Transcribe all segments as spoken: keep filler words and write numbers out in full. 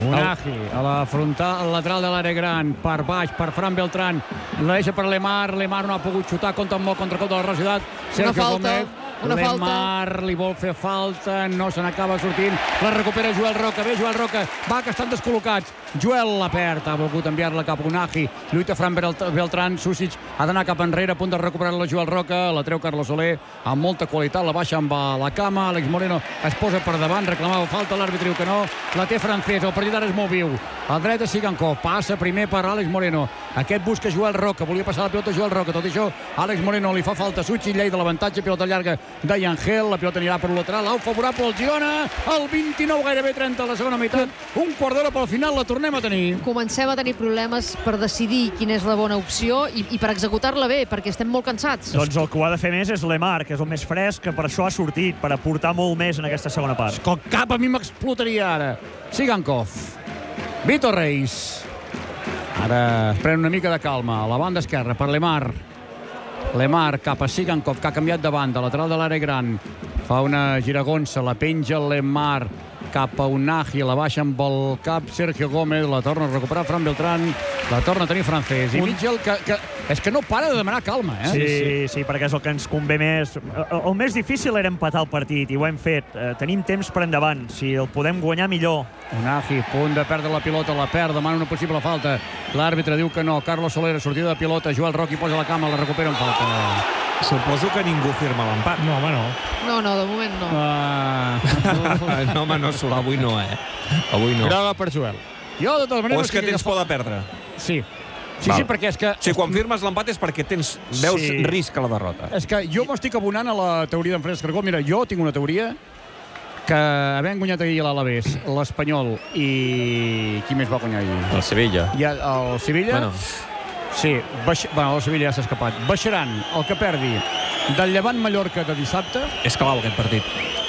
Unagi, a la frontal, al lateral de l'àrea gran, per baix, per Fran Beltrán, la deixa per Lemar, Lemar no ha pogut xutar, compta amb molt contra cop de la Real Sociedad, Sergio Gómez, una Lemar falta. li vol fer falta, no se n'acaba sortint, la recupera Joel Roca, bé Joel Roca, va que estan descol·locats, Joel la perd, ha volgut enviar-la cap a Unagi, lluita Fran Beltrán, Susic ha d'anar cap enrere, a punt de recuperar-la Joel Roca, la treu Carlos Soler, amb molta qualitat, la baixa amb la cama, Àlex Moreno es posa per davant, reclamava falta, l'àrbitre diu que no, la té francès, el partit ara és molt viu, a dreta Sigankov, passa primer per Àlex Moreno, aquest busca Joel Roca, volia passar la pilota Joel Roca, tot això Àlex Moreno li fa falta, Susic, llei de l'avantatge, pilota llarga de Yangel, la pilota anirà per el lateral, au favorable al Girona, el vint-i-nou, gairebé trenta a la segona meitat, un quart d'hora pel final, la tornem a tenir. Comencem a tenir problemes per decidir quina és la bona opció i, i per executar-la bé, perquè estem molt cansats. Doncs el que ho ha de fer més és Lemar, que és el més fresc, que per això ha sortit, per aportar molt més en aquesta segona part. Com cap a mi m'explotaria ara. Sigankov, Vitor Reis. Ara es pren una mica de calma. A la banda esquerra per Lemar. Lemar cap a Sigankov, que ha canviat de banda, lateral de l'àrea gran. Fa una giragonsa, la penja Lemar cap a Unagi, la baixa amb el cap Sergio Gómez, la torna a recuperar Fran Beltrán, la torna a tenir francès. I Mitchell, que, que és que no para de demanar calma, eh? Sí, sí, sí, perquè és el que ens convé més. El, el més difícil era empatar el partit, i ho hem fet. Eh, tenim temps per endavant. Si el podem guanyar, millor. Unagi, punt de perdre la pilota, la perd, demana una possible falta. L'àrbitre diu que no. Carlos Soler, sortida de pilota, Joel Roca posa la cama, la recupera en falta. Suposo que ningú firma l'empat. No, home, no. No, no, de moment no. Uh... no, home, no, Solà, avui no, eh? Avui no. Groga per Joel. Jo, de totes maneres... O és que tens por de perdre? Sí. Sí, Val. sí, perquè és que... O sigui, quan firmes l'empat és perquè tens, veus Sí. risc a la derrota. És que jo m'estic abonant a la teoria d'en Francesc Argó. Mira, jo tinc una teoria que havent guanyat ahir l'Alavés, l'Espanyol i... Qui més va guanyar ahir? El Sevilla. I el, el Sevilla... Bueno. Sí, baix... bueno, el Sevilla ja s'ha escapat. Baixaran el que perdi del Llevant Mallorca de dissabte És clau aquest partit.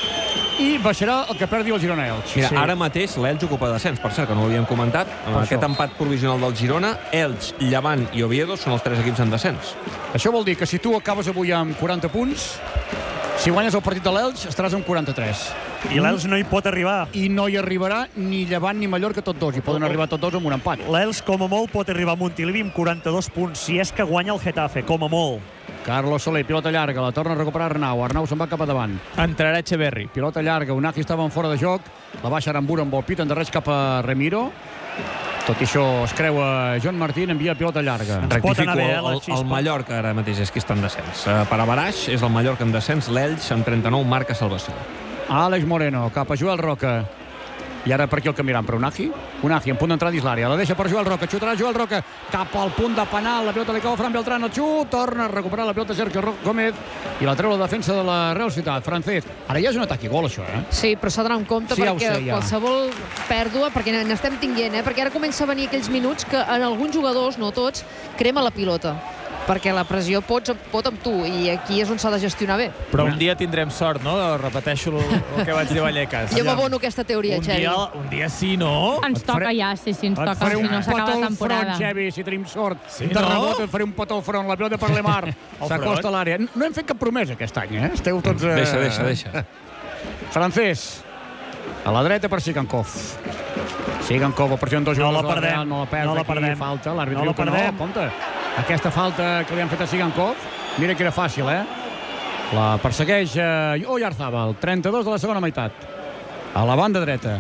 i baixarà el que perdi el Girona Elx. Mira, Sí. ara mateix l'Elx ocupa descens, per cert, que no ho havíem comentat. Amb Per aquest això. empat provisional del Girona, Elx, Llevant i Oviedo són els tres equips en descens. Això vol dir que si tu acabes avui amb quaranta punts, si guanyes el partit de l'Elx, estaràs amb quaranta-tres. I l'Elx no hi pot arribar. I no hi arribarà ni Llevant ni Mallorca, tots dos. Hi poden arribar tots dos amb un empat. L'Elx, com a molt, pot arribar a Montilivi amb quaranta-dos punts, si és que guanya el Getafe, com a molt. Carlos Soler, pilota llarga, la torna a recuperar Arnau. Arnau se'n va cap a davant. Entrarà Echeverri. Pilota llarga, Unagi estava en fora de joc, la baixa Aramburu amb el pit, endarreix cap a Remiro. Tot i això es creua Joan Martín, envia pilota llarga. Ens pot Rectifico, anar bé, eh, la el, el xispa. Mallorca ara mateix és qui està en descens. Uh, per a Baraix és el Mallorca en descens, l'Elx amb trenta-nou marca salvació. Àlex Moreno, cap a Joel Roca. I ara per aquí el canviaran, per Unagi. Unagi, en punt d'entrar dins l'àrea. La deixa per Joel Roca, xutarà Joel Roca cap al punt de penal. La pilota li cau a Fran Beltrán, el xut, torna a recuperar la pilota Sergio Gómez i la treu la defensa de la Real Sociedad. Francès, ara ja és un atac i gol, això, eh? Sí, però s'ha d'anar en compte Sí, ja ho perquè sé, ja. qualsevol pèrdua, perquè n'estem tinguent, eh? Perquè ara comença a venir aquells minuts que en alguns jugadors, no tots, crema la pilota. Perquè la pressió pots, pot amb tu i aquí és on s'ha de gestionar bé. Però un dia tindrem sort, no? Repeteixo el, el que vaig dir a Vallecas. Jo m'abono aquesta teoria, Un Xavi. dia, un dia sí, no? Ens Et faré- toca ja, sí, sí, ens Et toca, faré si un no s'acaba petó la al front, temporada. Xavi, si tenim sort. Sí, de no? rebot et faré un petó al front, la pilota per Lemar. S'acosta a l'àrea. No hem fet cap promesa aquest any, eh? Esteu tots... Eh... Deixa, deixa, deixa. Francès. A la dreta per Sigankov. Sigankov, pressió en dos No jugadors. la perdem, Real, no la perd no la aquí, perdem. falta. L'àrbitre No diu la que no. perdem. Compte. Aquesta falta que li han fet a Sigankov, mira que era fàcil, eh? La persegueix eh, Oyarzabal, trenta-dos de la segona meitat. A la banda dreta.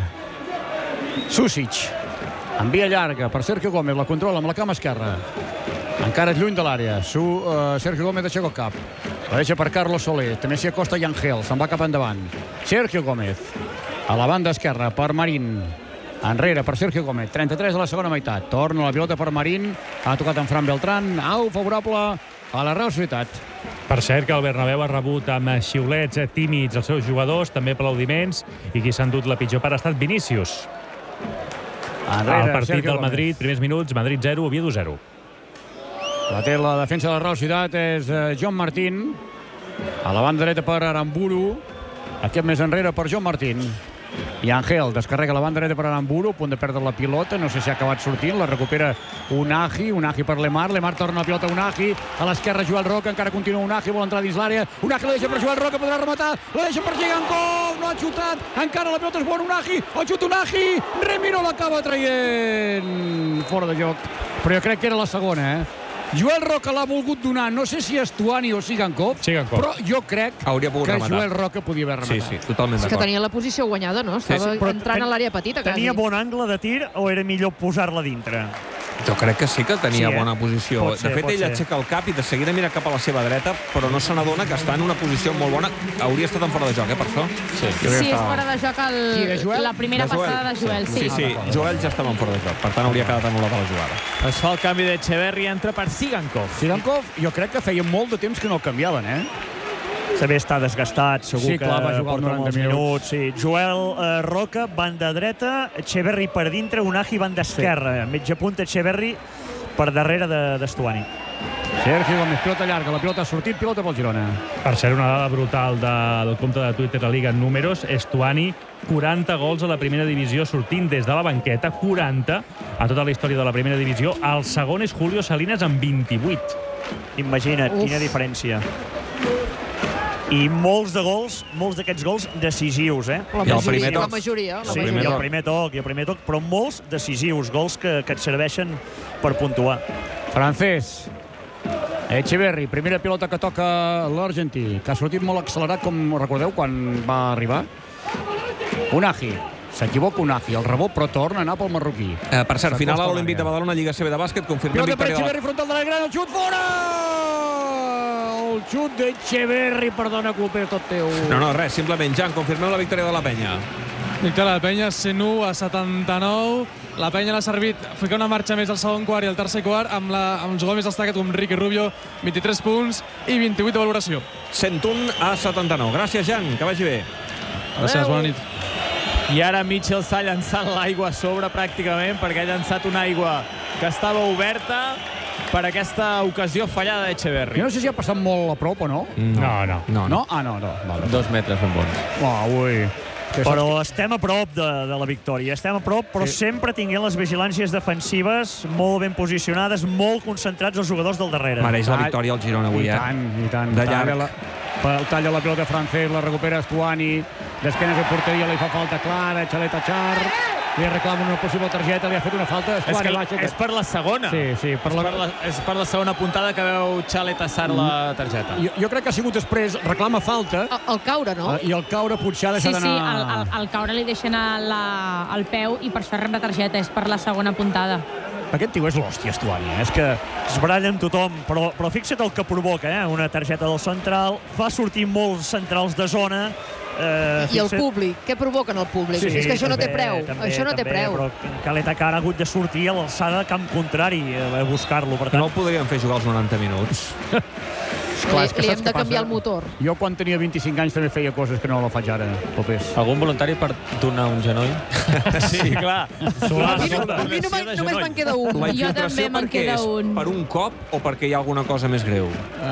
Susic. Envia llarga per Sergio Gómez, la controla amb la cama esquerra. Encara és lluny de l'àrea. Su, uh, Sergio Gómez deixa el cap. La deixa per Carlos Soler. També s'hi acosta Yangel. Se'n va cap endavant. Sergio Gómez. A la banda esquerra per Marín. Enrere per Sergio Gómez. trenta-tres de la segona meitat. Torna la pilota per Marín. Ha tocat en Fran Beltrán. Au favorable a la Real Societat. Per cert que el Bernabéu ha rebut amb xiulets tímids els seus jugadors, també aplaudiments, i qui s'ha endut la pitjor part ha estat Vinícius. Enrere, El partit Sergio del Madrid, Gómez. primers minuts, Madrid zero, Oviedo zero. La té la defensa de la Real Societat, és eh, Joan Martín. A la banda dreta per Aramburu. Aquest més enrere per Joan Martín. I Ángel descarrega la banda dreta per Aramburu, a punt de perdre la pilota, no sé si ha acabat sortint, la recupera Unai, Unai per Lemar, Lemar torna la pilota a Unai, a l'esquerra Joel Roca, encara continua Unai, vol entrar dins l'àrea, Unai la deixa per Joel Roca, podrà rematar, la deixa per Gigankov, no ha xutat, encara la pilota és bona Unai, el xut Unai, Remiro l'acaba traient, fora de joc, però jo crec que era la segona, eh? Joel Roca l'ha volgut donar, no sé si Stuani o Gigankov, Gigankov. però jo crec Hauria pogut que rematar. Joel Roca podia haver Sí, rematat. sí, totalment És que d'acord. tenia la posició guanyada, no? Estava sí, però entrant ten- a l'àrea petita, quasi. Tenia bon angle de tir o era millor posar-la dintre? Jo crec que sí que tenia Sí, eh? bona posició. Pot ser, de fet, pot ell ser. aixeca el cap i de seguida mira cap a la seva dreta, però no se n'adona que està en una posició molt bona. Hauria estat en fora de joc, eh, per això. Sí. Sí, és fora de joc el, Qui, de Joel? la primera De Joel. passada de Joel, sí. Sí, sí, Joel ja estava en fora de joc, per tant hauria quedat anul·lada la jugada. Es fa el canvi d'Echeverri, entra per Sigankov. Sigankov, jo crec que feia molt de temps que no el canviaven, eh? També està desgastat, segur Sí, clar, que va jugar porta noranta molts minuts. minuts. Sí. Joel eh, Roca, banda dreta, Echeverri per dintre, Unai, banda esquerra. Sí. Mitja punta, Echeverri per darrere de- d'Estuani. Sergio Gómez, pilota llarga, la pilota ha sortit, pilota pel Girona. Per ser una dada brutal de, del compte de Twitter de Liga en números, Estuani, quaranta gols a la primera divisió sortint des de la banqueta, quaranta a tota la història de la primera divisió. El segon és Julio Salinas amb vint-i-vuit. Imagina't, Uf. quina diferència. I molts de gols, molts d'aquests gols decisius, eh? La I el majoria, primer la toc. majoria. La Sí, i majoria. el primer toc, i el primer toc, però molts decisius, gols que, que et serveixen per puntuar. Francès. Echeverri, primera pilota que toca l'argentí, que ha sortit molt accelerat, com recordeu, quan va arribar. Unai. S'equivoca Unai, el rebot, però torna a anar pel marroquí. Eh, per cert, final a S'acosta l'Olímpic de l'àrea. Badalona, Lliga C B de bàsquet, confirmem Pilota per victòria de Echeverri, frontal de la gran, el xut fora! El xut d'Echeverri, perdona, Cloper, tot teu. la... No, no, res, simplement, Jan, confirmem la victòria de la penya. Victòria de la Penya, cent u a setanta-nou. La Penya l'ha servit ficar una marxa més al segon quart i al tercer quart amb, la, amb els jugadors més destacats com Ricky Rubio, vint-i-tres punts i vint-i-vuit de valoració. cent un a setanta-nou. Gràcies, Jan, que vagi bé. Gràcies, bona nit. I ara Mitchell s'ha llançat l'aigua a sobre pràcticament perquè ha llançat una aigua que estava oberta per aquesta ocasió fallada d'Echeverri. Jo no sé si ha passat molt a prop o no. No, no. No, No? Ah, no, no. Vale. Dos metres ben bons. Oh, ui. Que Però estem a prop de, de la victòria, estem a prop, però Sí. sempre tinguent les vigilàncies defensives molt ben posicionades, molt concentrats els jugadors del darrere. Mereix la victòria al Girona avui, I eh? tant, i tant. De Talla llarg. la, pel- talla la pilota francès, la recupera Stuani, d'esquenes de porteria, li fa falta clara, Xaleta Char, li reclama una possible targeta, li ha fet una falta, És, Stuani que baixa. és per la segona. Sí, sí, per És, la... per la, és per la segona puntada que veu Xalet Assar la targeta. Jo, jo crec que ha sigut després, reclama falta, El, el caure, no? eh, i el caure potser ha Sí, deixat sí, el, d'anar... el, el caure li deixa anar la, el peu i per això rep la targeta, és per la segona puntada. Aquest tio és l'hòstia, Stuani, eh? És que... Es baralla amb tothom, però, però fixa't el que provoca, eh? Una targeta del central, fa sortir molts centrals de zona. Eh, I el fixa't- públic, què provoquen el públic? Sí, és que això no té també, preu, també, això no té també, preu. Però Caleta Cara ha hagut de sortir a l'alçada de camp contrari a a buscar-lo, per Que no tant... el podrien fer jugar els noranta minuts. Clar, Li, és que li saps hem de què canviar passa? el motor. Jo quan tenia vint-i-cinc anys també feia coses que no la faig ara, López. Algun voluntari per donar un genoll? Sí, clar. Solà, A mi, no, Solà. a mi només, només me'n queda un. La Jo infiltració també me'n per què queda és? un. Per un cop o perquè hi ha alguna cosa més greu?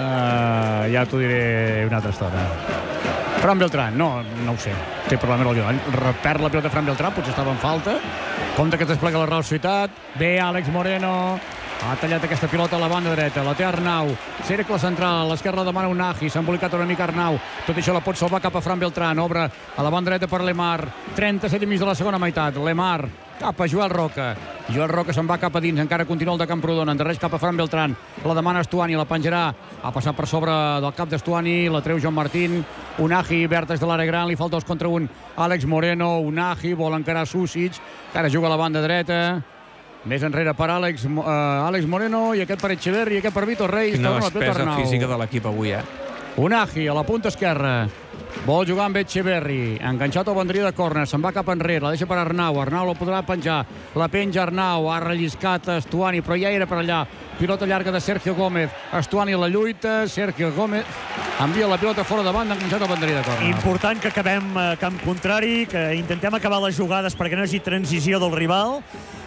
Uh, ja t'ho diré una altra estona. Fran Beltrán, no, no ho sé. Té problema el Girona. Repert la pilota Fran Beltrán, potser estava en falta. Compte que es desplega la Real Societat. Ve Àlex Moreno. Ha tallat aquesta pilota a la banda dreta. La té Arnau. Cercle central. A l'esquerra demana un Nagy. S'ha embolicat una mica Arnau. Tot això la pot salvar cap a Fran Beltrán. Obre a la banda dreta per Lemar. trenta-set i mig de la segona meitat. Lemar cap a Joel Roca. Joel Roca se'n va cap a dins. Encara continua el de Camprodon. Endarreix cap a Fran Beltrán. La demana Stuani. La penjarà. Ha passat per sobre del cap d'Estuani. La treu Joan Martín. Unai, vèrtex de l'àrea gran. Li falta dos contra un. Àlex Moreno. Unai vol encarar Susic. Que ara juga a la banda dreta. Més enrere per Àlex, uh, Àlex Moreno i aquest per Echeverri i aquest per Vitor Reis. Quina Torna la pilota despesa Arnau. física de l'equip avui, eh? Unai a la punta esquerra. Vol jugar amb Echeverri. Enganxat al banderí de córner. Se'n va cap enrere. La deixa per Arnau. Arnau la podrà penjar. La penja Arnau. Ha relliscat Stuani, però ja era per allà. Pilota llarga de Sergio Gómez. Stuani a la lluita. Sergio Gómez envia la pilota fora de banda. Enganxat al banderí de córner. Important que acabem a camp contrari, que intentem acabar les jugades perquè no hi hagi transició del rival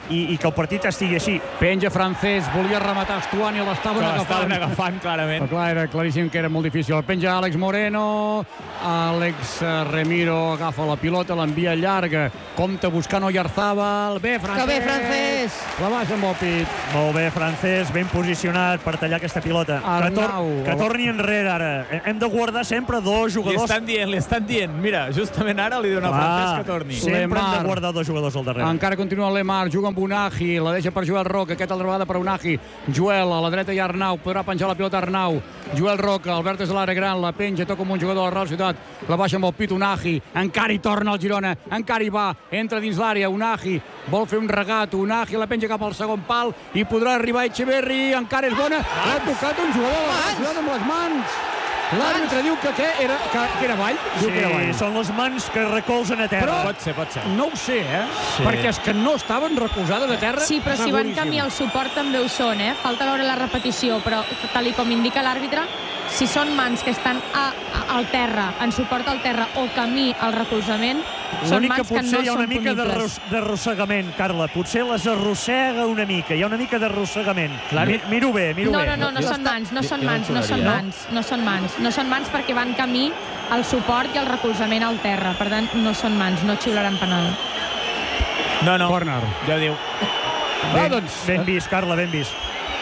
i, i que el partit estigui així. Penja Francés, volia rematar Stuani, l'estaven agafant. L'estaven agafant, clarament. Però clar, era claríssim que era molt difícil. El penja Àlex Moreno, Àlex Remiro agafa la pilota, l'envia llarga, compta buscant Oyarzábal. Bé, Francés! Que bé, Francés! La baixa amb el pit. Molt bé, Francés, ben posicionat per tallar aquesta pilota. Arnau. Que, tor que torni enrere ara. Hem de guardar sempre dos Li jugadors. estan dient, li estan dient. Mira, justament ara li diuen a Francesc que torni. Sempre hem Lemar. de guardar dos jugadors al darrere. Encara continua Lemar, juga amb Unagi, la deixa per Joel Roca, aquesta altra vegada per Unagi. Joel, a la dreta hi ha Arnau, podrà penjar la pilota Arnau. Joel Roca, Albert és a l'àrea gran, la penja, toca amb un jugador de la Real Ciutat, la baixa amb el pit Unagi, encara hi torna el Girona, encara hi va, entra dins l'àrea, Unagi, vol fer un regat, Unagi la penja cap al segon pal i podrà arribar Echeverri, encara és bona, ha tocat un jugador de la Real Ciutat amb les mans. L'àrbitre diu que, què? Era, que, que era ball? Diu que era Sí, ball. són les mans que recolzen a terra. Però- Pot ser, pot ser. No ho sé, eh? Sí. Perquè és que no estaven recolzades a terra. Sí, però si van seguríssim. camí al suport també ho són, eh? Falta veure la repetició, però tal i com indica l'àrbitre, si són mans que estan a, a, al terra, en suport al terra o camí al recolzament, són L'únic que mans que potser no hi ha una són mica punibles. d'arros- d'arrossegament, Carla. Potser les arrossega una mica. Hi ha una mica d'arrossegament. Mi- Miro bé, miro No, bé. no, no, no Jo- són mans, no jo- són jo no mans, no són xudaria. mans, no són mans, no són mans perquè van camí al suport i al recolzament al terra, per tant, no són mans, no xiularan penal. No, no. Corner. Ja ho diu. Va, Ben, doncs, ben vist, Carla, ben vist.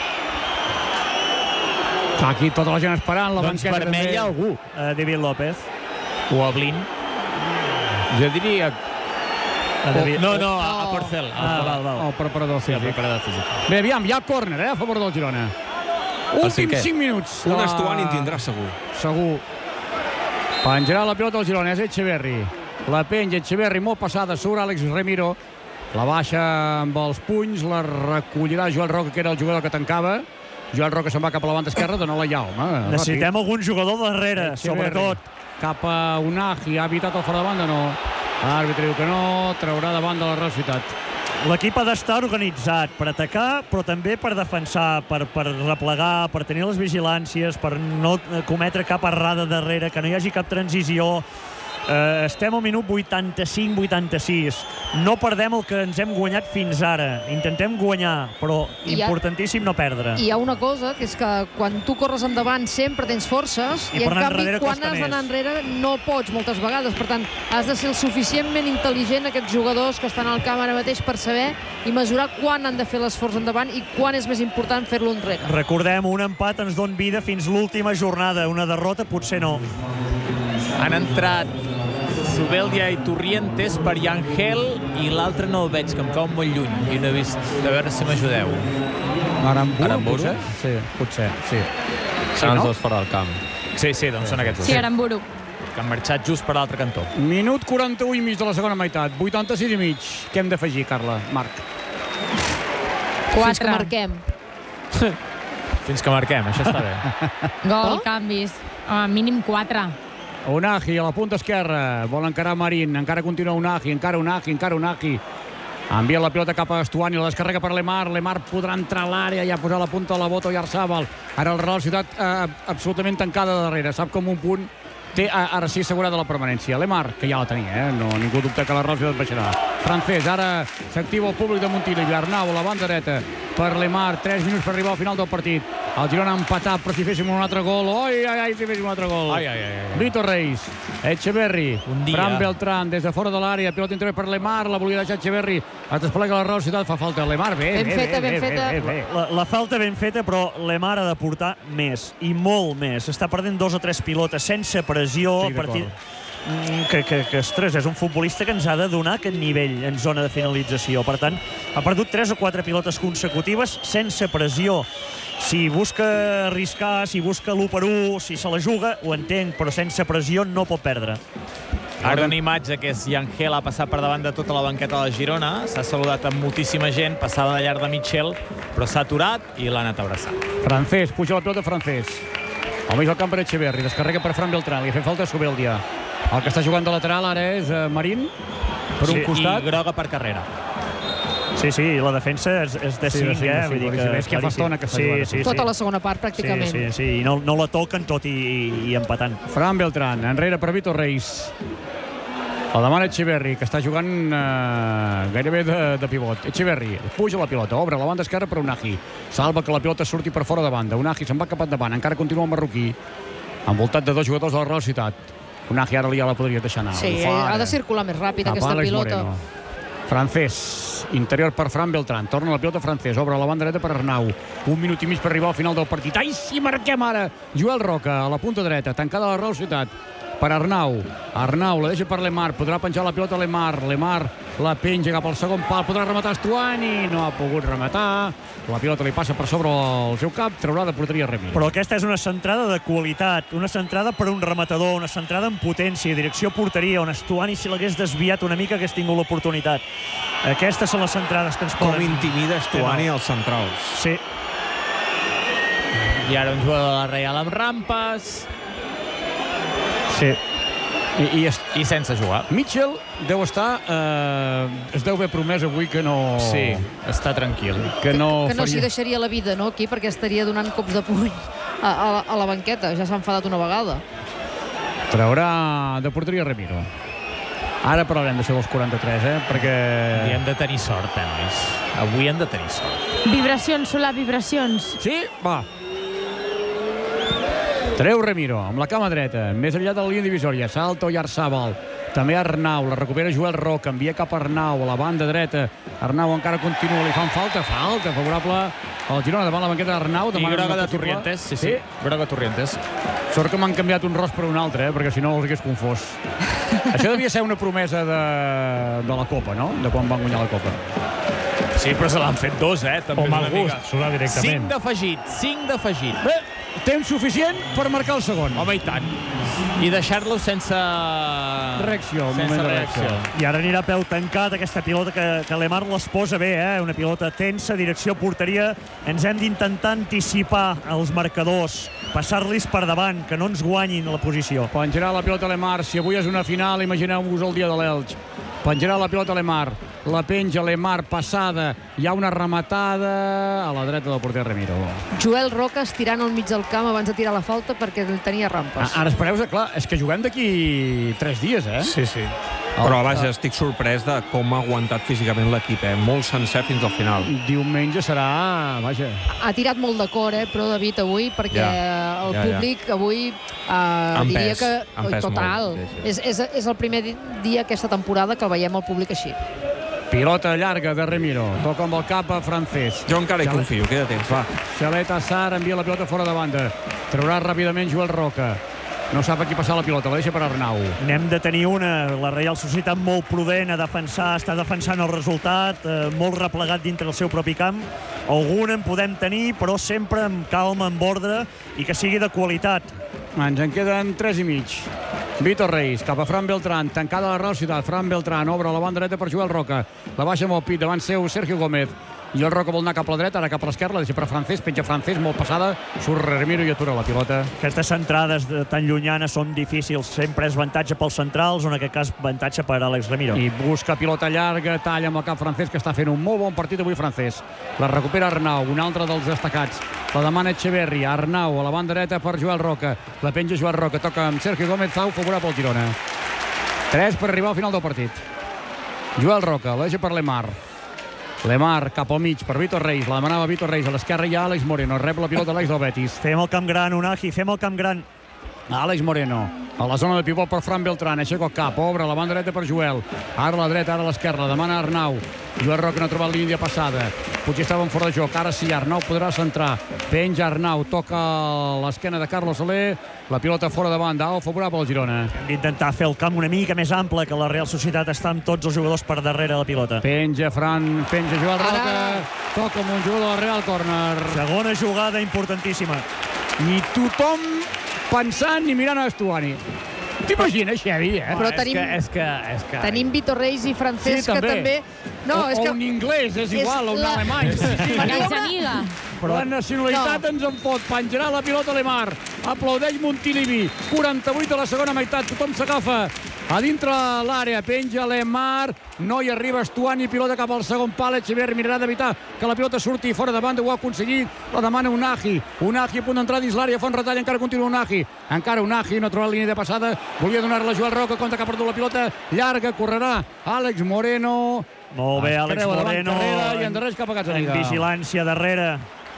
aquí tota la gent esperant, la Doncs banqueta vermell a algú. Uh, David López. O a Blin. Jo diria... A David... No, no, a, a Porcel. Ah, val, val. El preparador Sí, el físic. preparador físic. Bé, aviam, hi ha córner, eh, a favor del Girona. Últims cinquè. cinc minuts. Un de la- Estuani en tindrà segur. Segur. Penjarà la pilota del Girona, és Echeverri. La penja Echeverri, molt passada, surt Àlex Remiro. La baixa amb els punys, la recollirà Joel Roca, que era el jugador que tancava. Joel Roca se'n va cap a la banda esquerra, dona-la ja, home. Necessitem algun jugador darrere, Echeverri. sobretot. Cap a Unagi, ha evitat el fora de banda, no. L'àrbitre diu que no, traurà davant de la Real Ciutat. L'equip ha d'estar organitzat per atacar, però també per defensar, per, per replegar, per tenir les vigilàncies, per no cometre cap errada darrere, que no hi hagi cap transició. Uh, estem al minut vuitanta-cinc vuitanta-sis. No perdem el que ens hem guanyat fins ara. Intentem guanyar, però I ha- importantíssim no perdre. I hi ha una cosa, que és que quan tu corres endavant sempre tens forces I i, per en anar canvi enrere quan costa has d'anar més. enrere no pots moltes vegades. Per tant, has de ser el suficientment intel·ligent aquests jugadors que estan al camp ara mateix per saber i mesurar quan han de fer l'esforç endavant i quan és més important fer-lo enrere. Recordem, un empat ens don vida fins l'última jornada. Una derrota potser no. Han entrat Zubeldia i Torrientes per Yangel i l'altre no el veig, que em cau molt lluny i no he vist. A veure si m'ajudeu. Aramburu, Aramburu? potser? Sí, potser, sí. Seran no? els dos fora del camp. Sí, sí, doncs són aquests dos. Sí, Aramburu. Que han marxat just per l'altre cantó. Minut quaranta-u i mig de la segona meitat. vuitanta-sis i mig. Què hem d'afegir, Carla? Marc. Fins que Quatre. marquem. Fins que marquem, això està bé. Gol, Oh? canvis. Uh, mínim quatre. Unagi a la punta esquerra. Vol encarar Marín. Encara continua Unagi. Encara Unagi. Encara Unagi. Envia la pilota cap a Stuani. La descarrega per Lemar. Lemar podrà entrar a l'àrea i a posar la punta a la bota i Arzabal. Ara el Real Ciutat eh, absolutament tancada de darrere. Sap com un punt té eh, ara sí assegurada la permanència. Lemar, que ja la tenia, eh? No, ningú dubta que la Real Ciutat baixarà. Francés, ara s'activa el públic de Montilivi. Arnau a la banda dreta per Lemar. tres minuts per arribar al final del partit. El Girona ha empatat, però si féssim un altre gol... Ai, ai, ai, si féssim un altre gol. Ai, ai, ai, ai. Vito Reis, Echeverri, Un dia. Fran Beltrán, des de fora de l'àrea, pilota interior per Lemar, la volia deixar Echeverri, es desplega la Real Ciutat, fa falta Lemar, bé, Ben bé, feta, bé, ben bé, feta. bé, bé. La, la falta ben feta, però Lemar ha de portar més, i molt més. Està perdent dos o tres pilotes sense pressió. Estic d'acord. Mm, que, que, que, ostres, és un futbolista que ens ha de donar aquest nivell en zona de finalització. Per tant, ha perdut tres o quatre pilotes consecutives sense pressió. Si busca arriscar, si busca l'u per u, si se la juga, ho entenc, però sense pressió no pot perdre. Ara una imatge que és Yangel, ha passat per davant de tota la banqueta de la Girona, s'ha saludat amb moltíssima gent, passava de llarg de Mitchell, però s'ha aturat i l'ha anat a abraçar. Francés, puja la pilota Francés. Al mig del camp per Echeverri, descarrega per Fran Beltrán, li fa falta Zubeldia. El que està jugant de lateral ara és uh, Marín, per un Sí, costat. I groga per carrera. Sí, sí, la defensa és, és de Sí, de cinc, cinc, eh? de cinc, Vull dir claríssim. És que fa claríssim. estona que està sí, jugant. sí, sí. Tota la segona part, Sí, pràcticament. sí, sí, i no, no la toquen tot i, i empatant. Fran Beltrán, enrere per Vito Reis. La demana Echeverri, que està jugant eh, gairebé de, de pivot. Echeverri puja la pilota, obre la banda esquerra per Unai. Salva que la pilota surti per fora de banda. Unai se'n va cap endavant, encara continua el marroquí, envoltat de dos jugadors de la Real Societat. Unai ara ja la podria deixar anar. Sí, ha de circular més ràpid aquesta pilota. Francés, interior per Fran Beltrán, torna la pilota Francés, obre la banda dreta per Arnau, un minut i mig per arribar al final del partit. Ai, si marquem ara! Joel Roca a la punta dreta, tancada la Real Societat per Arnau. Arnau la deixa per Lemar, podrà penjar la pilota a Lemar, Lemar la penja cap al segon pal, podrà rematar Stuani, no ha pogut rematar, la pilota li passa per sobre el seu cap, traurà de porteria Remiro. Però aquesta és una centrada de qualitat, una centrada per un rematador, una centrada en potència, direcció porteria, on Stuani, si l'hagués desviat una mica, hagués tingut l'oportunitat. Aquestes són les centrades que ens poden... Com intimida Stuani als centrals. Sí. I ara un jugador de la Real amb rampes. Sí. I, i, est... I sense jugar. Mitchell deu estar... Eh, es deu haver promès avui que no... Sí, està tranquil. Que no, que no faria... s'hi deixaria la vida, no, aquí, perquè estaria donant cops de puny a, a, a la banqueta. Ja s'ha enfadat una vegada. Traurà de porteria Remiro. Ara parlarem d'això dels quaranta-tres, eh? Perquè... I hem de tenir sort, eh, nois? Avui hem de tenir sort. Vibracions, Solà, vibracions. Sí? Va. Treu Remiro, amb la cama dreta, més enllà de la línia divisòria, salta Oyarzabal, també Arnau, la recupera Joel Roca, envia cap a Arnau, a la banda dreta, Arnau encara continua, li fan falta, falta, favorable al Girona, davant la banqueta d'Arnau. I groga de Torrientes, sí, sí, sí. Groga Torrientes. Sort que m'han canviat un ros per un altre, eh? Perquè si no els hagués confós. Això devia ser una promesa de, de la Copa, no? De quan van guanyar la Copa. Sí, però se l'han fet dos, eh? També o mal gust, Solà, directament. Cinc d'afegit, cinc d'afegit. Bé, temps suficient per marcar el segon. Home, i tant. I deixar-lo sense... Reacció, un sense moment de reacció. reacció. I ara anirà a peu tancat aquesta pilota que, que Lemar les posa bé, eh? Una pilota tensa, direcció porteria. Ens hem d'intentar anticipar els marcadors, passar-los per davant, que no ens guanyin la posició. Penjarà la pilota Lemar. Si avui és una final, imagineu-vos el dia de l'Elx. Penjarà la pilota Lemar. La penja Lemar, passada. Hi ha una rematada a la dreta del porter Remiro. Joel Roca estirant al mig del camp abans de tirar la falta perquè tenia rampes. Ara espereu-vos, clar, és que juguem d'aquí tres dies, eh? Sí, sí. Però, vaja, estic sorprès de com ha aguantat físicament l'equip, eh? Molt sencer fins al final. Diumenge serà... Vaja. Ha tirat molt de cor, eh, però David, avui, perquè Ja, el ja, ja. públic avui eh, Han diria pes, que... han pes total. molt, sí, sí. És, és, és el primer di- dia aquesta temporada que veiem el públic així. Pilota llarga de Remiro. Toca amb el cap a Francés. Jo encara hi confio, queda temps, va. Xalet Assar envia la pilota fora de banda. Traurà ràpidament Joel Roca. No sap a qui passar la pilota, la deixa per Arnau. N'hem de tenir una, la Reial Societat molt prudent a defensar, està defensant el resultat, eh, molt replegat dintre el seu propi camp. Alguna en podem tenir, però sempre amb calma, amb ordre, i que sigui de qualitat. Ens en queden tres i mig. Vítor Reis, cap a Fran Beltrán, tancada la Real Societat. Fran Beltrán obre la banda dreta per Joel Roca. La baixa amb el pit, davant seu Sergio Gómez. I el Roca vol anar cap a la dreta, ara cap a l'esquerra, la deixa per Francés, penja Francés, molt passada, surt Remiro i atura la pilota. Aquestes centrades de, tan llunyanes són difícils, sempre és avantatge pels centrals, o en aquest cas avantatge per Àlex Remiro. I busca pilota llarga, talla amb el cap Francés, que està fent un molt bon partit avui Francés. La recupera Arnau, un altre dels destacats. La demana Echeverri, Arnau a la banda dreta per Joel Roca. La penja Joel Roca, toca amb Sergio Gómez, Zau, favorable al Girona. tres per arribar al final del partit. Joel Roca, la deixa per Lemar. Lemar cap al mig per Vítor Reis, la demanava Vítor Reis, a l'esquerra hi ha Àlex Moreno, rep la pilota l'Àlex del Betis. Fem el camp gran, Unai, fem el camp gran. Àlex Moreno, a la zona de pivot per Fran Beltrán, aixeca el cap, obre la banda dreta per Joel, ara a la dreta, ara a l'esquerra, demana Arnau. Joel Roca no ha trobat línia passada, potser estaven fora de joc, ara sí, Arnau podrà centrar, penja Arnau, toca l'esquena de Carlos Soler, la pilota fora de banda, au, favorable al Girona. Hem d'intentar fer el camp una mica més ample, que la Real Societat està amb tots els jugadors per darrere de la pilota. Penja Fran, penja Joel Roca, Ara. toca amb un jugador del Real, córner. Segona jugada importantíssima. I tothom pensant i mirant a Stuani. T'imagines, Xevi, eh? Però és tenim- Que, és que, és que... Tenim Vítor Reis i Francesc, Sí, que també. també... No, o, és o que... un inglès, és és igual, o un la- alemany. Sí, sí. Venia Una una- amiga. Però la nacionalitat No. ens en fot. Penjarà la pilota Lemar. Aplaudeix Montilivi. quaranta-vuit de la segona meitat. Tothom s'agafa a dintre l'àrea, penja Lemar, no hi arriba Stuani, pilota cap al segon pal, Echeverri mirarà d'evitar que la pilota surti fora de banda, ho ha aconseguit, la demana Unagi, Unagi a punt d'entrar dins l'àrea, fa un retall, encara continua Unagi, encara Unagi, no troba la línia de passada, volia donar-la a Joel Roca, compte que ha perdut la pilota, llarga, correrà Àlex Moreno, molt bé, Àlex Moreno, i endarrereix cap a Gazzaniga. En vigilància darrere.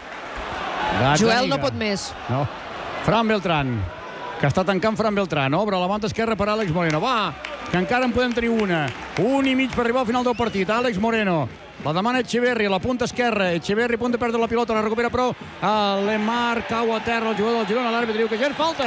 Joel no pot més. No. Fran Beltrán, que està tancant Fran Beltrán, obre la banda esquerra per Àlex Moreno, va, que encara en podem tenir una, un i mig per arribar al final del partit, Àlex Moreno, la demana Echeverri, a la punta esquerra, Echeverri a punt de perdre la pilota, la recupera però a Lemar, cau a terra el jugador del Girona, l'àrbitre diu que ja és falta.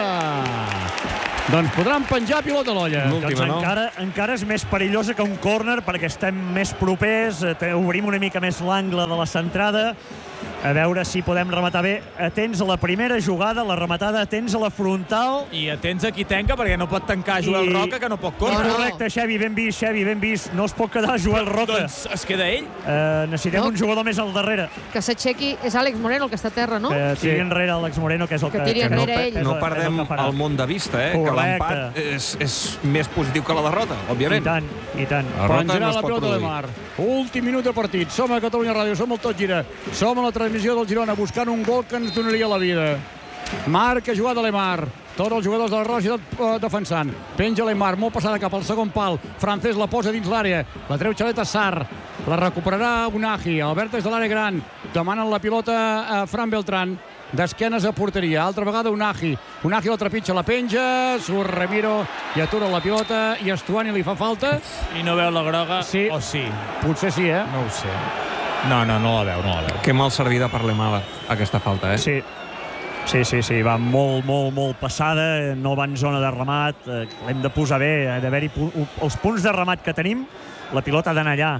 Doncs podran penjar pilota a l'olla. Doncs encara, encara és més perillosa que un córner perquè estem més propers, obrim una mica més l'angle de la centrada, a veure si podem rematar bé. Atents a la primera jugada, la rematada, atents a la frontal. I atents a qui tanca, perquè no pot tancar Joel I... Roca, que no pot córrer. No, correcte, Xevi, ben vist, Xevi, ben vist. No es pot quedar Joel Roca. Doncs es queda ell. Uh, necessitem no. un jugador més al darrere. Que s'aixequi, és Àlex Moreno el que està a terra, no? Que tiri sí. enrere Àlex Moreno, que és el que... Que tiri enrere que no, ell. No perdem el, el món de vista, eh? Correcte. Que l'empat és, és més positiu que la derrota, òbviament. I tant, i tant. La Penjarà no la pilota de Mar. Últim minut de partit. Som a Catalunya Ràdio, som el Tot Gira. Som a la transmissió del Girona, buscant un gol que ens donaria la vida. Marc ha jugat a Lemar. Tots els jugadors de la Roja uh, defensant. Penja Lemar, molt passada cap al segon pal. Francés la posa dins l'àrea. La treu Xaleta Sarr. La recuperarà Unagi. Albert des de l'àrea gran. Demanen la pilota a Fran Beltrán. D'esquenes a porteria. Altra vegada Unagi. Unagi la trepitja, la penja. Surt Ramiro i atura la pilota. I Stuani li fa falta. I no veu la groga, sí. o sí? Potser sí, eh? No ho sé. No, no, no la veu, no la veu. Que mal servida per l'Emala, aquesta falta, eh? Sí. Sí, sí, sí, va molt, molt, molt passada, no va en zona de remat, eh, l'hem de posar bé, ha d'haver-hi pu els punts de remat que tenim, la pilota ha d'anar allà.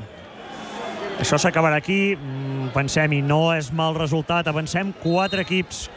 Això s'acabarà aquí, pensem-hi, no és mal resultat, avancem quatre equips.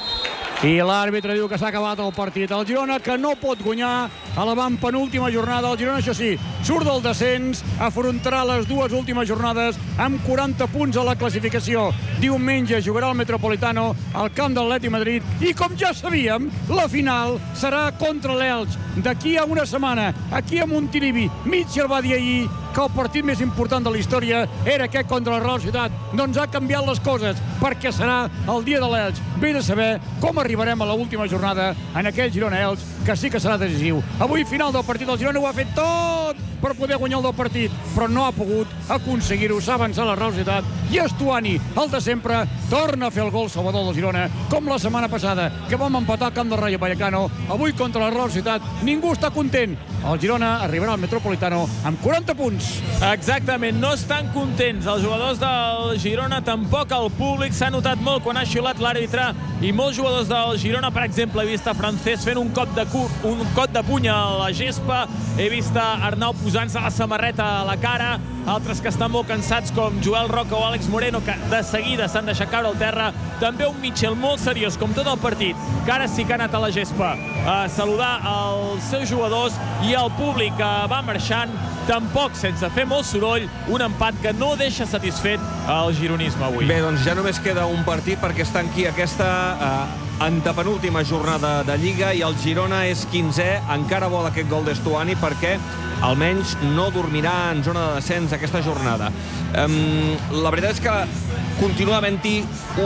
I l'àrbitre diu que s'ha acabat el partit. El Girona, que no pot guanyar a la penúltima jornada. El Girona, això sí, surt del descens, afrontarà les dues últimes jornades amb quaranta punts a la classificació. Diumenge jugarà al Metropolitano al camp del Atlètic Madrid i, com ja sabíem, la final serà contra l'Elx. D'aquí a una setmana, aquí a Montilivi, Mitchell va dir ahir que el partit més important de la història era aquest contra la Real Societat. Doncs ha canviat les coses, perquè serà el dia de l'Elx. Ve de saber com arribarem a l'última jornada en aquell Girona-Elx, que sí que serà decisiu. Avui, final del partit, el Girona ho ha fet tot per poder guanyar el del partit, però no ha pogut aconseguir-ho. S'ha avançat la Real Societat i Stuani, el de sempre, torna a fer el gol salvador del Girona, com la setmana passada, que vam empatar al camp del Rayo Vallecano. Avui, contra la Real Societat, ningú està content. El Girona arribarà al Metropolitano amb quaranta punts. Exactament, no estan contents els jugadors del Girona, tampoc el públic. S'ha notat molt quan ha xiulat l'àrbitre i molts jugadors del Girona, per exemple, he vist a Francés fent un cop de, cu un cop de puny a la gespa, he vist a Arnau posant-se la samarreta a la cara, altres que estan molt cansats com Joel Roca o Àlex Moreno, que de seguida s'han deixat caure al terra. També un Mitchell molt seriós, com tot el partit, que ara sí que ha anat a la gespa a saludar els seus jugadors, i el públic que va marxant, tampoc sense fer molt soroll, un empat que no deixa satisfet el gironisme avui. Bé, doncs ja només queda un partit perquè està aquí aquesta eh, antepenúltima jornada de Lliga i el Girona és quinzè, encara vol aquest gol d'Stuani perquè almenys no dormirà en zona de descens aquesta jornada. Um, la veritat és que continua havent-hi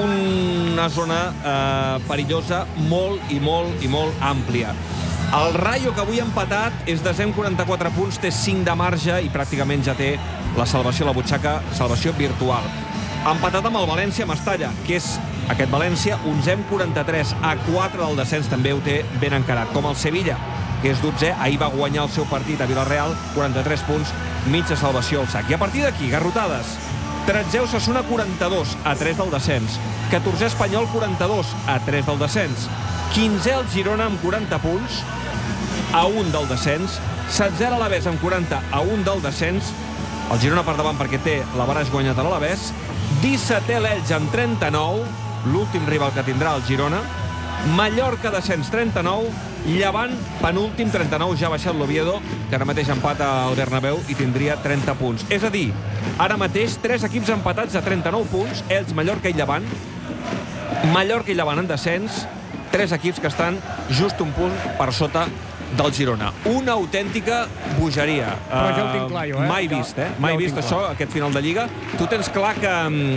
una zona eh, perillosa molt i molt i molt àmplia. El Rayo, que avui ha empatat, és desè amb quaranta-quatre punts, té cinc de marge i pràcticament ja té la salvació a la butxaca, salvació virtual. Ha empatat amb el València a Mestalla, que és aquest València, onzè amb quaranta-tres, a quatre del descens, també ho té ben encarat, com el Sevilla, que és dotzè, ahir va guanyar el seu partit a Villarreal, quaranta-tres punts, mitja salvació al sac. I a partir d'aquí, garrotades. tretzè Osasuna, quaranta-dos, a tres del descens. catorzè Espanyol, quaranta-dos, a tres del descens. quinzè el Girona amb quaranta punts, a un del descens. setzè l'Alavés amb quaranta, a un del descens. El Girona per davant perquè té l'Avaràs guanyat a l'Alavés. dissetè l'Elx amb trenta-nou, l'últim rival que tindrà el Girona. Mallorca descens trenta-nou, Llevant penúltim trenta-nou, ja ha baixat l'Oviedo, que ara mateix empata al Bernabéu i tindria trenta punts. És a dir, ara mateix tres equips empatats a trenta-nou punts, Elx, Mallorca i Llevant. Mallorca i Llevant en descens, tres equips que estan just un punt per sota del Girona. Una autèntica bogeria. Però ja ho tinc clar, jo, eh? Mai vist, eh? Ja, Mai ja ho vist tinc això, clar. aquest final de Lliga. Tu tens clar que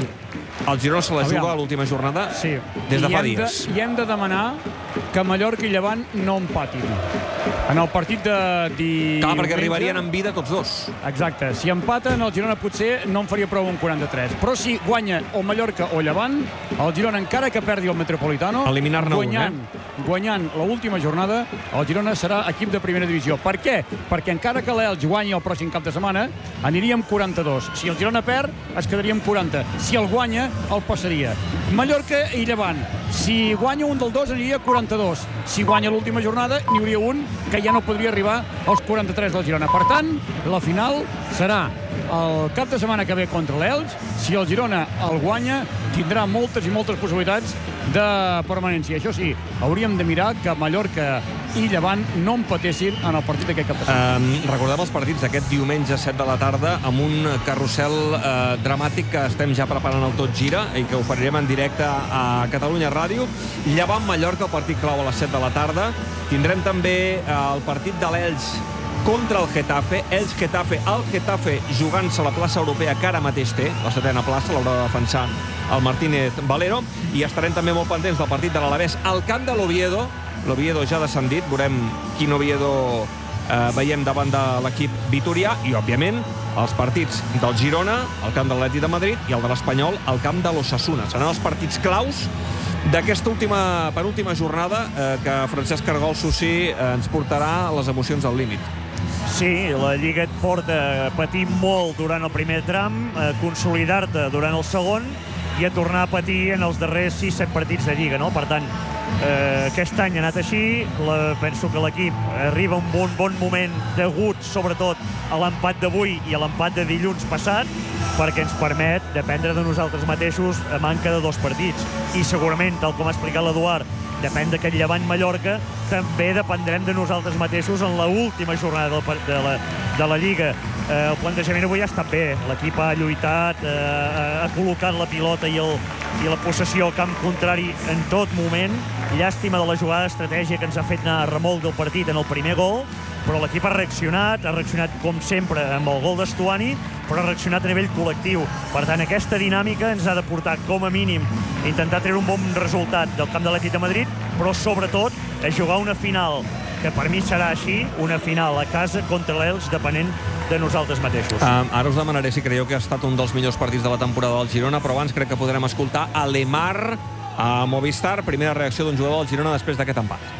el Girona se la Aviam. juga a l'última jornada Sí. des de I fa hem dies. De, I hem de demanar que Mallorca i Llevant no empatin. En el partit de diumenge... Clar, perquè arribarien en vida tots dos. Exacte. Si empaten, el Girona potser no en faria prou un quaranta-tres. Però si guanya o Mallorca o Llevant, el Girona, encara que perdi el Metropolitano, eliminar-ne un, guanyant, eh? guanyant l'última jornada, el Girona serà equip de primera divisió. Per què? Perquè encara que l'Elx guanyi el pròxim cap de setmana, aniríem quaranta-dos. Si el Girona perd, es quedaria amb quaranta. Si el guanya, el passaria. Mallorca i Llevant. Si guanya un del dos, aniria a quaranta-dos. Si guanya l'última jornada, n'hi hauria un que ja no podria arribar als quaranta-tres del Girona. Per tant, la final serà el cap de setmana que ve contra l'Elx. Si el Girona el guanya, tindrà moltes i moltes possibilitats de permanència. Això sí, hauríem de mirar que Mallorca i Llevant no empatessin en el partit d'aquest cap de setmana. Um, recordem els partits d'aquest diumenge a set de la tarda amb un carrusel uh, dramàtic que estem ja preparant el Tot Gira i que oferirem en directe a Catalunya Ràdio. Llevant-Mallorca, el partit clau a les set de la tarda. Tindrem també uh, el partit de l'Elx contra el Getafe. Elx-Getafe, el Getafe jugant-se a la plaça europea que ara mateix té, la setena plaça, l'haurà de defensar el Martínez Valero, i estarem també molt pendents del partit de l'Alavés al camp de l'Oviedo. L'Oviedo ja ha descendit, veurem quin Oviedo eh, veiem davant de l'equip vitorià, i òbviament els partits del Girona al camp de l'Atlètic de Madrid i el de l'Espanyol al camp de l'Osasuna. Seran els partits claus d'aquesta última, penúltima jornada eh, que Francesc Cargol Susi eh, ens portarà les emocions al límit. Sí, la Lliga et porta a patir molt durant el primer tram, a consolidar-te durant el segon i a tornar a patir en els darrers sis set partits de Lliga, no? Per tant, eh, aquest any ha anat així. La, penso que l'equip arriba a un bon, bon moment degut, sobretot, a l'empat d'avui i a l'empat de dilluns passat, perquè ens permet dependre de nosaltres mateixos a manca de dos partits. I segurament, tal com ha explicat l'Eduard, depèn d'aquest Llevant-Mallorca, també dependrem de nosaltres mateixos en l'última jornada del, de, la, de la Lliga. Eh, el plantejament avui ha estat bé. L'equip ha lluitat, eh, ha col·locat la pilota i, el, i la possessió al camp contrari en tot moment. Llàstima de la jugada d'estratègia que ens ha fet anar a remolc del partit en el primer gol, però l'equip ha reaccionat, ha reaccionat com sempre amb el gol d'Estuani, però ha reaccionat a nivell col·lectiu. Per tant, aquesta dinàmica ens ha de portar, com a mínim, a intentar treure un bon resultat del camp de l'Atlètic de Madrid, però sobretot a jugar una final, que per mi serà així, una final a casa contra l'Elx, depenent de nosaltres mateixos. Um, ara us demanaré si creieu que ha estat un dels millors partits de la temporada del Girona, però abans crec que podrem escoltar a Lemar, a Movistar, primera reacció d'un jugador del Girona després d'aquest empat.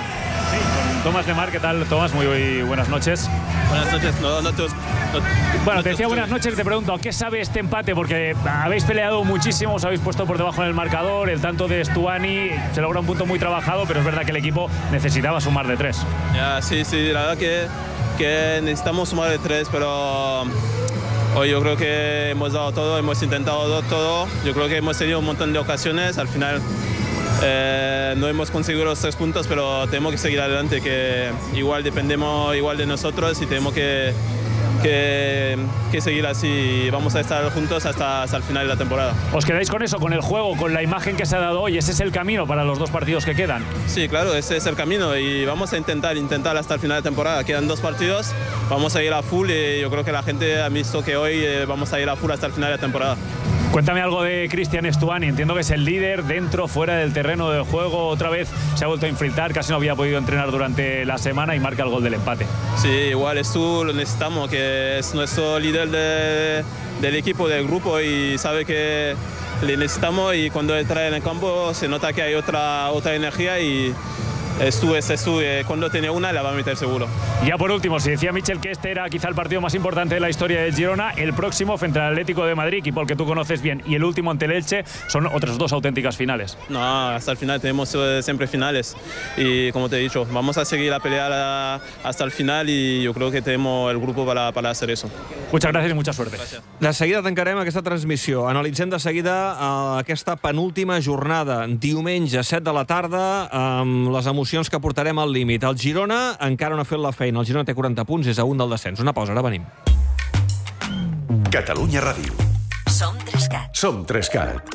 Tomás Lemar, ¿qué tal, Tomás? Muy, muy buenas noches. Buenas noches. No, no te, no, bueno, no te decía buenas noches, te pregunto, ¿qué sabe este empate? Porque habéis peleado muchísimo, os habéis puesto por debajo en el marcador, el tanto de Estuani, se logra un punto muy trabajado, pero es verdad que el equipo necesitaba sumar de tres. Ya, sí, sí, la verdad que, que necesitamos sumar de tres, pero hoy yo creo que hemos dado todo, hemos intentado todo, yo creo que hemos tenido un montón de ocasiones, al final Eh, no hemos conseguido los tres puntos, pero tenemos que seguir adelante, que igual dependemos igual de nosotros y tenemos que, que, que seguir así. Vamos a estar juntos hasta, hasta el final de la temporada. ¿Os quedáis con eso, con el juego, con la imagen que se ha dado hoy? ¿Ese es el camino para los dos partidos que quedan? Sí, claro, ese es el camino y vamos a intentar, intentar hasta el final de temporada. Quedan dos partidos, vamos a ir a full y yo creo que la gente ha visto que hoy eh, vamos a ir a full hasta el final de la temporada. Cuéntame algo de Cristian Estuani. Entiendo que es el líder dentro, fuera del terreno de juego. Otra vez se ha vuelto a infiltrar, casi no había podido entrenar durante la semana y marca el gol del empate. Sí, igual Estu lo necesitamos, que es nuestro líder de, del equipo, del grupo y sabe que le necesitamos y cuando entra en el campo se nota que hay otra, otra energía y Estu es Estu, cuando tiene una la va a meter seguro. Ya por último, si decía Michel que este era quizá el partido más importante de la historia del Girona, el próximo frente al Atlético de Madrid, equipo al que tú conoces bien, y el último ante el Elche, son otras dos auténticas finales. No, hasta el final tenemos siempre finales y como te he dicho, vamos a seguir a pelear a, hasta el final y yo creo que tenemos el grupo para, para hacer eso. Muchas gracias y mucha suerte. Gracias. De seguida tancarem aquesta transmissió. Analitzem de seguida uh, aquesta penúltima jornada. Diumenge, set de la tarda, amb les emocions que portarem al límit. El Girona encara no ha fet la feina. El Girona té quaranta punts, és a un del descens. Una pausa, ara venim. Catalunya Ràdio. Som Trescat. Som Trescat.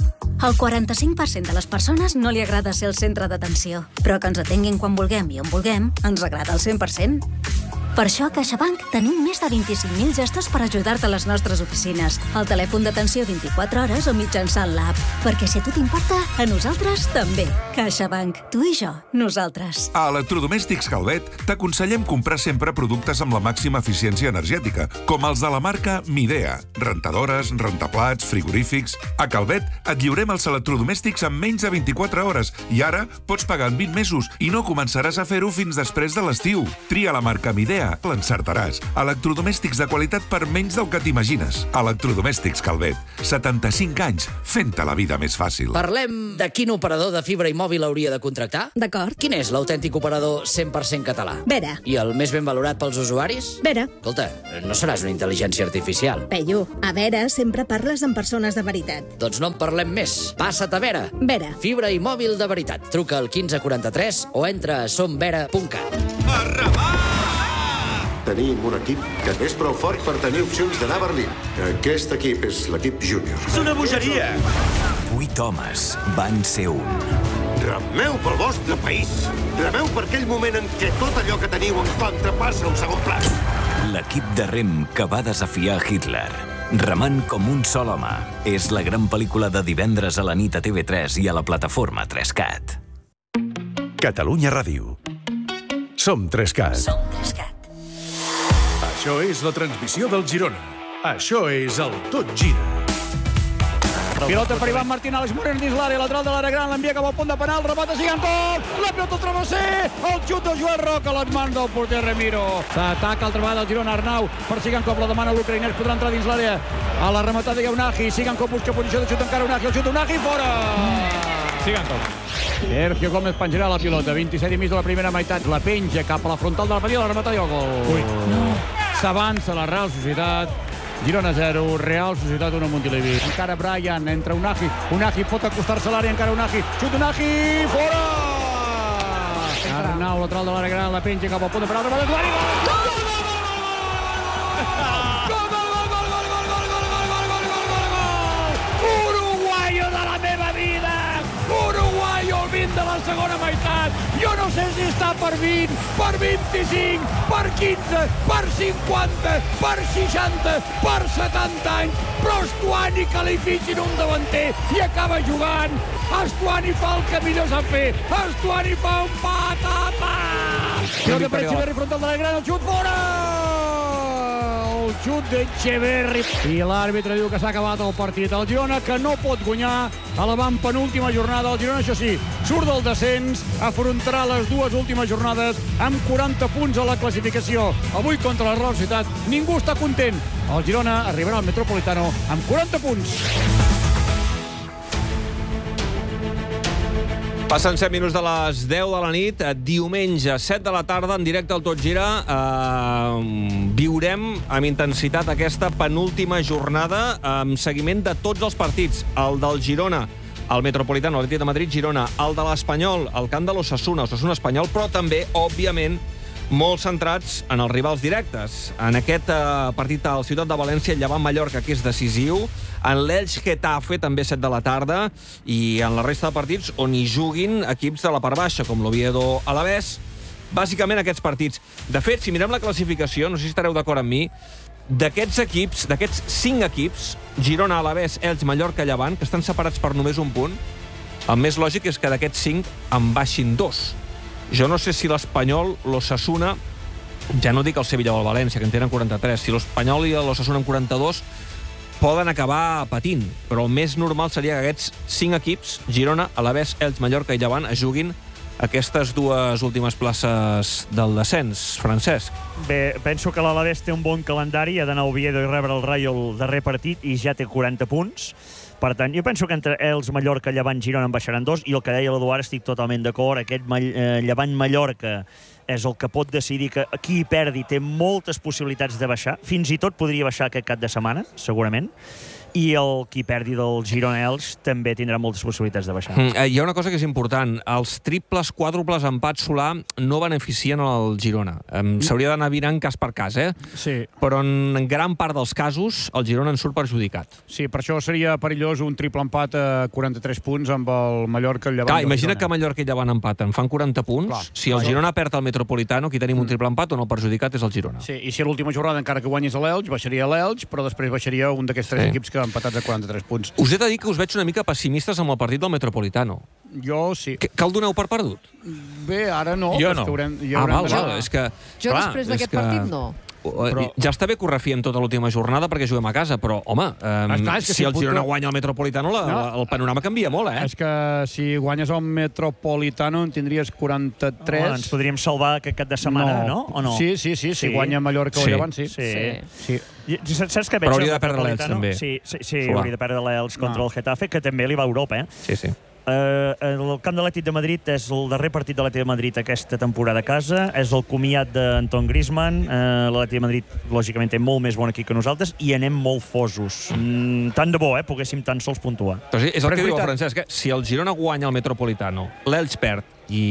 Al quaranta-cinc per cent de les persones no li agrada ser el centre d'atenció, però que ens atenguin quan vulguem i on vulguem ens agrada al cent per cent. Per això a CaixaBank tenim més de vint-i-cinc mil gestos per ajudar-te a les nostres oficines, al telèfon d'atenció vint-i-quatre hores o mitjançant l'app. Perquè si a tu t'importa, a nosaltres també. CaixaBank. Tu i jo. Nosaltres. A Electrodomèstics Calvet t'aconsellem comprar sempre productes amb la màxima eficiència energètica, com els de la marca Midea. Rentadores, rentaplats, frigorífics... A Calvet et lliurem els electrodomèstics en menys de vint-i-quatre hores i ara pots pagar en vint mesos i no començaràs a fer-ho fins després de l'estiu. Tria la marca Midea, l'encertaràs. Electrodomèstics de qualitat per menys del que t'imagines. Electrodomèstics Calvet. setanta-cinc anys fent-te la vida més fàcil. Parlem de quin operador de fibra i mòbil hauria de contractar? D'acord. Quin és l'autèntic operador cent per cent català? Vera. I el més ben valorat pels usuaris? Vera. Escolta, no seràs una intel·ligència artificial. Peyu, a Vera sempre parles amb persones de veritat. Doncs no en parlem més. Passa't a Vera. Vera. Fibra i mòbil de veritat. Truca al quinze quaranta-tres o entra a somvera punt cat. Tenim un equip que és prou fort per tenir opcions d'anar a Berlín. Aquest equip és l'equip júnior. És una bogeria! Vuit homes van ser un. Remeu pel vostre país. Remeu per aquell moment en què tot allò que teniu en contra passa a un segon pla. L'equip de rem que va desafiar Hitler. Remant com un sol home. És la gran pel·lícula de divendres a la nit a T V tres i a la plataforma tres cat. Catalunya Ràdio. Som tres cat. Som tres cat. Això és la transmissió del Girona. Això és el Tot Gira. Pilota per Iván Martín, Àlex Moreno dins l'àrea lateral de l'àrea gran, l'envia cap al punt de penal, rebat a Sigankov, la pilota al travesser, el xut de Joel Roca a les mans del porter Remiro. S'ataca altra vegada el Girona, Arnau per Sigankov, la demana l'ucraïnès, podrà entrar dins l'àrea a la rematada de Unagi, Sigankov busca posició de xut encara Unagi, el xut Unagi, fora! Sigankov. Sergio Gómez penjarà la pilota, vint-i-set i mig de la primera meitat, la penja cap a la frontal de la petita, la rematada i el gol. Ui. No. S'avança la Real Societat, Girona zero, Real Societat uno, Montilivi. Encara Brian, entra Unagi, Unagi pot acostar-se a l'àrea, encara Unagi, xut Unagi, fora! Arnau, lateral de l'àrea gran, la penja cap al punt de penal, remata Eduard, gol! Gol, gol, gol, gol, gol, gol, gol, gol, gol, gol, gol, gol, gol, gol! Uruguaio de la meva vida! Uruguaio al vint de la segona meitat! Jo no sé si està per vint, per vint-i-cinc, per quinze, per cinquanta, per seixanta, per setanta anys, però Estuani que li fitxin un davanter i acaba jugant. Estuani fa el que millor sap fer. Estuani fa un patata. Pilota per Echeverri, frontal de la gran, el xut fora! El xut d'Echeverri. I l'àrbitre diu que s'ha acabat el partit. El Girona que no pot guanyar a la penúltima jornada. El Girona, això sí, surt del descens, afrontarà les dues últimes jornades amb quaranta punts a la classificació. Avui contra la Real Societat ningú està content. El Girona arribarà al Metropolitano amb quaranta punts. Passen set minuts de les deu de la nit, diumenge, set de la tarda, en directe al Tot Gira. Eh, viurem amb intensitat aquesta penúltima jornada amb seguiment de tots els partits. El del Girona, el Metropolitano, l'Atlètic de Madrid, Girona. El de l'Espanyol, el camp de l'Osasuna, Osasuna Espanyol, però també, òbviament, molt centrats en els rivals directes. En aquest eh, partit al Ciutat de València, el Llevant Mallorca, que és decisiu, en l'Elx Getafe, també set de la tarda, i en la resta de partits on hi juguin equips de la part baixa, com l'Oviedo Alavés. Bàsicament aquests partits. De fet, si mirem la classificació, no sé si estareu d'acord amb mi, d'aquests equips, d'aquests cinc equips, Girona, Alavés, Elx, Mallorca, Llevant, que estan separats per només un punt, el més lògic és que d'aquests cinc en baixin dos. Jo no sé si l'Espanyol, l'Osasuna, ja no dic el Sevilla o el València, que en tenen quaranta-tres, si l'Espanyol i l'Osasuna en quaranta-dos poden acabar patint, però el més normal seria que aquests cinc equips, Girona, Alavés, Elx, Mallorca i Llevant, es juguin aquestes dues últimes places del descens, Francesc. Bé, penso que l'Alavés té un bon calendari, ha d'anar a Oviedo i rebre el Rayo el darrer partit i ja té quaranta punts. Per tant, jo penso que entre Elx, Mallorca, Llevant, Girona en baixaran dos, i el que deia l'Eduard estic totalment d'acord. Aquest eh, Llevant-Mallorca és el que pot decidir que qui perdi té moltes possibilitats de baixar. Fins i tot podria baixar aquest cap de setmana, segurament. i el qui perdi del Girona-Elx també tindrà moltes possibilitats de baixar. Mm, hi ha una cosa que és important. Els triples, quàdruples empats Solà no beneficien el Girona. Um, S'hauria d'anar virant cas per cas, eh? Sí. Però en gran part dels casos el Girona en surt perjudicat. Sí, per això seria perillós un triple empat a quaranta-tres punts amb el Mallorca i el Llevant. Clar, imagina que Mallorca i Llevant empaten, fan quaranta punts. Clar, si el Girona perd el Metropolitano, aquí tenim un triple empat on el perjudicat és el Girona. Sí, i si a l'última jornada encara que guanyis a l'Elx, baixaria l'Elx, però després baixaria un d'aquests tres Sí. equips que han empatat a quaranta-tres punts. Us he de dir que us veig una mica pessimistes amb el partit del Metropolitano. Jo sí. Que, que el doneu per perdut? Bé, ara no. Jo però és no. que haurem, ja Ah, haurem val, de- val, és que... Jo clar, després és d'aquest que- partit no. Però... Ja està bé que ho refiem tota l'última jornada perquè juguem a casa, però, home, um, Esclar, és que si si el puto- Girona guanya el Metropolitano, la, No. la, el panorama canvia molt, eh? És que si guanyes el Metropolitano en tindries quaranta-tres... Home, ens podríem salvar aquest cap de setmana, no? O no? Sí, sí, sí, si guanya Mallorca o Sí. Llevant, sí. Sí. sí. I, saps què veig? Però hauria al de perdre l'Elx, Metropolitano? també. Sí, sí, sí Solà. hauria de perdre l'Elx contra No. el Getafe, que també li va a Europa, eh? Sí, sí. Uh, el camp de l'Atlètic de Madrid és el darrer partit de l'Atlètic de Madrid aquesta temporada a casa, és el comiat d'Anton Griezmann. Uh, L'Atlètic de Madrid, lògicament, té molt més bon equip que nosaltres i anem molt fosos. Mm, tant de bo, eh, poguéssim tan sols puntuar. Però sí, és el Però que diu el veritat. Francesc, eh? Si el Girona guanya el Metropolitano, l'Elx perd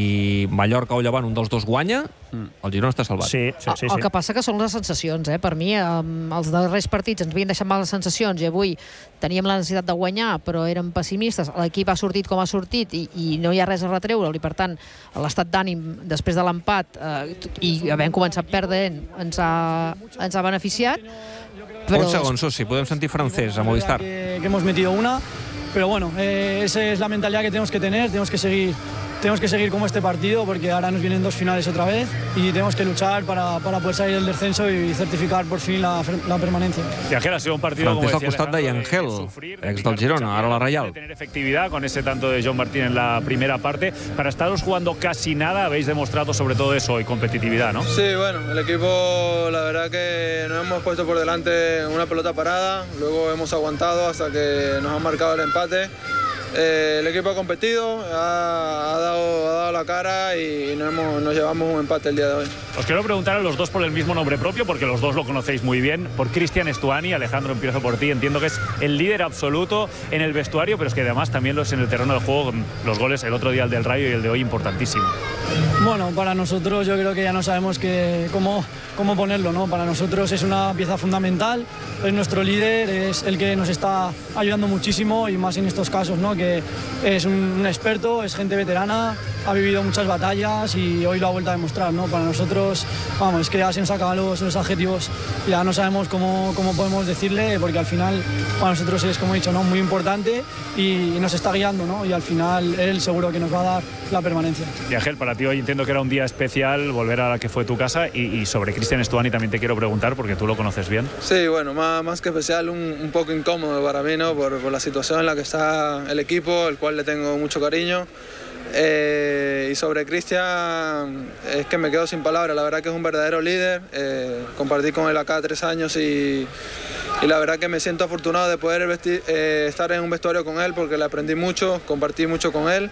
i Mallorca o Llevant, un dels dos guanya, el Girona està salvat. Sí, sí, sí. El que passa que són les sensacions, eh? Per mi, um, els darrers partits ens havien deixat males sensacions i avui teníem la necessitat de guanyar, però érem pessimistes. L'equip ha sortit com ha sortit i, i no hi ha res a retreure-li. Per tant, l'estat d'ànim després de l'empat eh, i havent començat perdent ens ha, ens ha beneficiat. Però... Un segon, Susi, podem sentir francès a Movistar. Que, que hemos metido una, pero bueno, eh, esa es la mentalidad que tenemos que tener, tenemos que seguir tenemos que seguir como este partido porque ahora nos vienen dos finales otra vez y tenemos que luchar para, para poder salir del descenso y certificar por fin la, la permanencia. Y Ángel, ha sido un partido, como Francesc al decía costat de Alejandro, Yangel, ex del Girona, ara la Reial. tener efectividad con ese tanto de John Martín en la primera parte. Para estaros jugando casi nada, habéis demostrado sobre todo eso y competitividad, ¿no? Sí, bueno, el equipo la verdad que nos hemos puesto por delante una pelota parada, luego hemos aguantado hasta que nos han marcado el empate. Eh, el equipo ha competido, ha, ha, dado, ha dado la cara y nos, hemos, nos llevamos un empate el día de hoy. Os quiero preguntar a los dos por el mismo nombre propio, porque los dos lo conocéis muy bien. Por Cristian Stuani, Alejandro, empiezo por ti. Entiendo que es el líder absoluto en el vestuario, pero es que además también lo es en el terreno de juego. Los goles, el otro día el del Rayo y el de hoy, importantísimo. Bueno, para nosotros yo creo que ya no sabemos que, cómo, cómo ponerlo, ¿no? Para nosotros es una pieza fundamental, es nuestro líder, es el que nos está ayudando muchísimo y más en estos casos, ¿no? Que es un, un experto, es gente veterana, ha vivido muchas batallas y hoy lo ha vuelto a demostrar, ¿no? Para nosotros, vamos, es que ya se nos acaban los, los adjetivos, ya no sabemos cómo, cómo podemos decirle, porque al final para nosotros es, como he dicho, ¿no? Muy importante y, y nos está guiando, ¿no? Y al final él seguro que nos va a dar la permanencia. Y Ángel, para ti hoy entiendo que era un día especial volver a la que fue tu casa y, y sobre Cristian Stuani también te quiero preguntar porque tú lo conoces bien. Sí, bueno, más, más que especial, un, un poco incómodo para mí, ¿no? Por, por la situación en la que está el equipo, el cual le tengo mucho cariño. Eh, y sobre Cristian, es que me quedo sin palabras, la verdad que es un verdadero líder, eh, compartí con él acá tres años y, y la verdad que me siento afortunado de poder vestir, eh, estar en un vestuario con él porque le aprendí mucho, compartí mucho con él.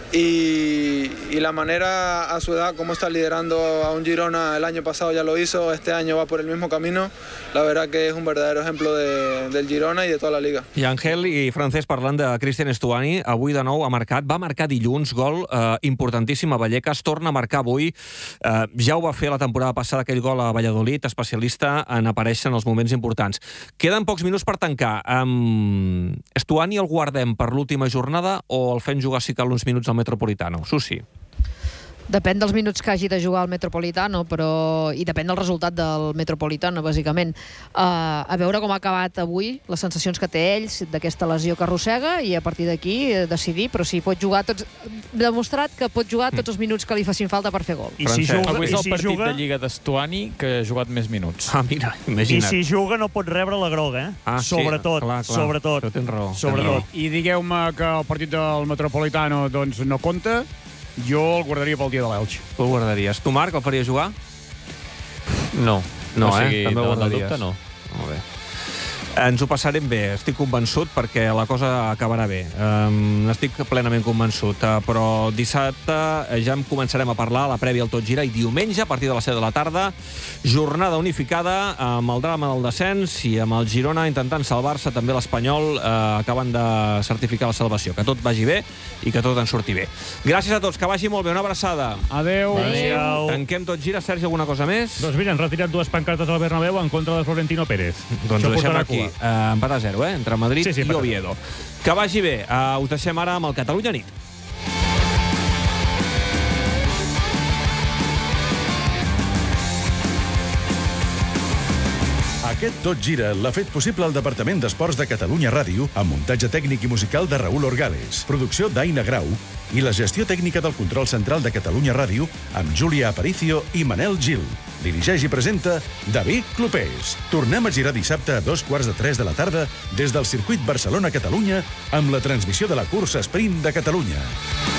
Y, y la manera a su edad como está liderando a un Girona, el año pasado ya lo hizo, este año va por el mismo camino, la verdad que es un verdadero ejemplo de, del Girona i de tota la Liga. I Ángel i Francesc parlant de Cristian Stuani, avui de nou ha marcat, va marcar dilluns, gol eh, importantíssim a Vallecas, torna a marcar avui, eh, ja ho va fer la temporada passada aquell gol a Valladolid, especialista en aparèixer en els moments importants. Queden pocs minuts per tancar. Um, Stuani el guardem per l'última jornada o el fem jugar si cal uns minuts al Metropolitano? Susi. Depèn dels minuts que hagi de jugar al Metropolitano, però i depèn del resultat del Metropolitano, bàsicament. Uh, a veure com ha acabat avui, les sensacions que té ells d'aquesta lesió que arrossega i a partir d'aquí eh, decidir, però si pot jugar tots... demostrat que pot jugar tots els minuts que li facin falta per fer gol. I si juga, avui és el si partit juga... de Lliga d'Estuani que ha jugat més minuts. Ah, mira, imagina't. I si juga no pot rebre la groga, eh? Ah, sobretot, sí, clar, clar. sobretot. Això tens raó. Sobretot. I digueu-me que el partit del Metropolitano doncs, no compta, jo el guardaria pel dia de l'Elx. Tu el guardaries. Tu, Marc, el faries jugar? No. No, o sigui, eh? També ho davant del guardaries. dubte, no. Molt bé. Ens ho passarem bé, estic convençut, perquè la cosa acabarà bé. Um, N'estic plenament convençut. Uh, però dissabte ja en començarem a parlar, la prèvia al Tot Gira, i diumenge, a partir de les set de la tarda, jornada unificada amb el drama del descens i amb el Girona intentant salvar-se. També l'Espanyol uh, acaben de certificar la salvació. Que tot vagi bé i que tot en surti bé. Gràcies a tots, que vagi molt bé. Una abraçada. Adéu. Adéu. Tanquem Tot Gira. Sergi, alguna cosa més? Doncs mira, han retirat dues pancartes al Bernabéu en contra de Florentino Pérez. Doncs ho deixem aquí. Cua. Uh, empat a zero, eh? Entre Madrid sí, sí, i Oviedo. Que vagi bé. Uh, us deixem ara amb el Catalunya Nit. Aquest Tot Gira l'ha fet possible el Departament d'Esports de Catalunya Ràdio amb muntatge tècnic i musical de Raül Orgales, producció d'Aina Grau i la gestió tècnica del control central de Catalunya Ràdio amb Júlia Aparicio i Manel Gil. Dirigeix i presenta David Clopés. Tornem a girar dissabte a dos quarts de tres de la tarda des del circuit Barcelona-Catalunya amb la transmissió de la cursa Sprint de Catalunya.